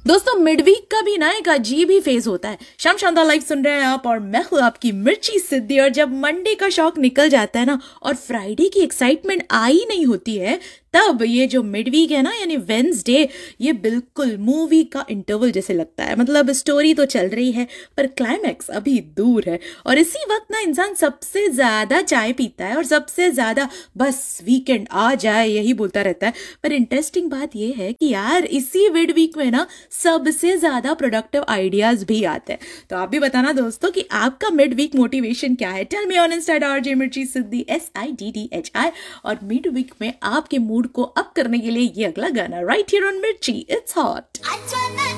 दोस्तों mid week का भी ना एक अजीब ही फेज होता है। शाम शानदार लाइव सुन रहे हैं आप और मैं हूँ आपकी मिर्ची सिद्धि। और जब मंडे का शौक निकल जाता है ना और फ्राइडे की एक्साइटमेंट आई नहीं होती है, तब ये जो मिड वीक है ना यानी वेंसडे, ये बिल्कुल मूवी का इंटरवल जैसे लगता है। मतलब स्टोरी तो चल रही है पर क्लाइमैक्स अभी दूर है। और इसी वक्त ना इंसान सबसे ज्यादा चाय पीता है और सबसे ज्यादा बस वीकेंड आ जाए यही बोलता रहता है। पर इंटरेस्टिंग बात ये है कि यार इसी मिड वीक में ना सबसे ज्यादा प्रोडक्टिव आइडियाज भी आते हैं। तो आप भी बताना दोस्तों कि आपका मिड वीक मोटिवेशन क्या है। Tell me on Insta RJ मिर्ची सिद्धि SIDDHI। और मिड वीक में आपके मूड को अप करने के लिए ये अगला गाना राइट हियर ऑन मिर्ची, इट्स हॉट।